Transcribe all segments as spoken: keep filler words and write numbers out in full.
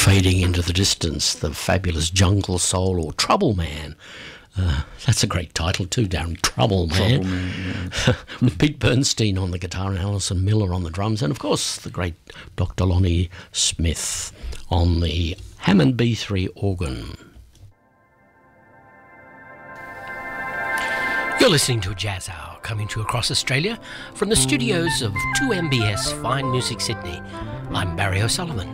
Fading into the distance, the fabulous Jungle Soul or Trouble Man. Uh, that's a great title too, Darren. Trouble Man. Trouble Man, yeah. With Pete Bernstein on the guitar and Alison Miller on the drums, and of course the great Doctor Lonnie Smith on the Hammond B three organ. You're listening to a Jazz Hour coming to you across Australia from the studios of two M B S Fine Music Sydney. I'm Barry O'Sullivan,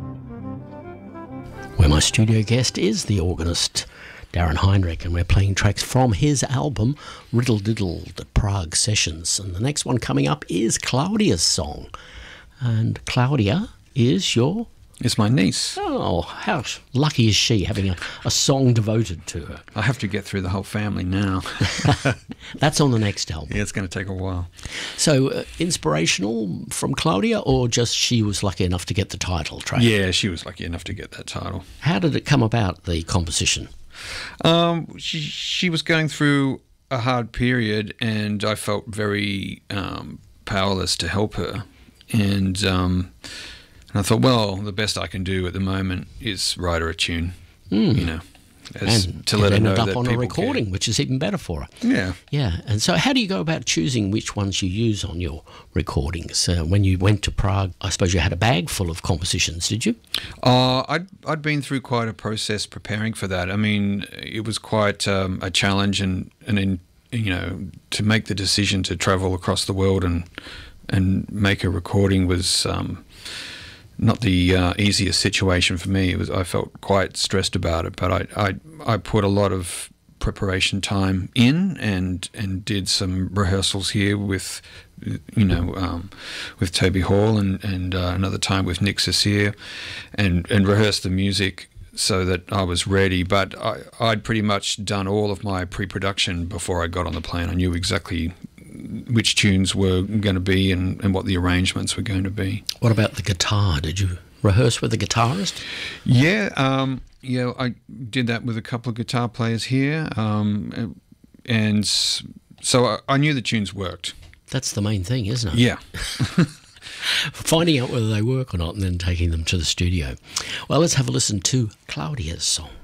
where my studio guest is the organist Darren Heinrich, and we're playing tracks from his album Riddle Diddle, the Prague Sessions. And the next one coming up is Claudia's song. And Claudia is your... It's my niece. Oh, how lucky is she having a, a song devoted to her? I have to get through the whole family now. That's on the next album. Yeah, it's going to take a while. So, uh, inspirational from Claudia, or just she was lucky enough to get the title track? Yeah, she was lucky enough to get that title. How did it come about, the composition? Um, she, she was going through a hard period, and I felt very um, powerless to help her. And... Um, And I thought, well, the best I can do at the moment is write her a tune, mm. you know, as, and to let her know up that on people a recording, care. Which is even better for her. Yeah, yeah. And so, how do you go about choosing which ones you use on your recordings? Uh, when you went to Prague, I suppose you had a bag full of compositions, did you? Uh, I'd I'd been through quite a process preparing for that. I mean, it was quite um, a challenge, and and in, you know, to make the decision to travel across the world and and make a recording was. Um, Not the uh, easiest situation for me. It was. I felt quite stressed about it, but I, I, I put a lot of preparation time in and and did some rehearsals here with, you know, um, with Toby Hall and and uh, another time with Nick Cecere, and and rehearsed the music so that I was ready. But I, I'd pretty much done all of my pre-production before I got on the plane. I knew exactly which tunes were going to be and, and what the arrangements were going to be. What about the guitar? Did you rehearse with the guitarist? Yeah, um, yeah, I did that with a couple of guitar players here, um, and so I, I knew the tunes worked. That's the main thing, isn't it? Yeah. Finding out whether they work or not and then taking them to the studio. Well, let's have a listen to Claudia's song.